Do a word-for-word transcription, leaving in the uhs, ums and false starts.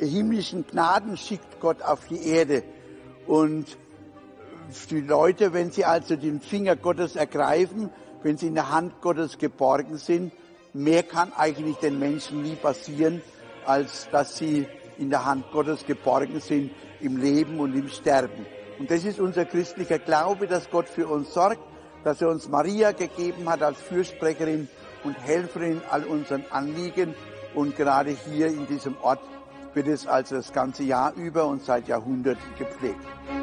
himmlischen Gnaden schickt Gott auf die Erde. Und die Leute, wenn sie also den Finger Gottes ergreifen, wenn sie in der Hand Gottes geborgen sind, mehr kann eigentlich den Menschen nie passieren, als dass sie in der Hand Gottes geborgen sind, im Leben und im Sterben. Und das ist unser christlicher Glaube, dass Gott für uns sorgt, dass er uns Maria gegeben hat als Fürsprecherin und Helferin all unseren Anliegen. Und gerade hier in diesem Ort wird es also das ganze Jahr über und seit Jahrhunderten gepflegt.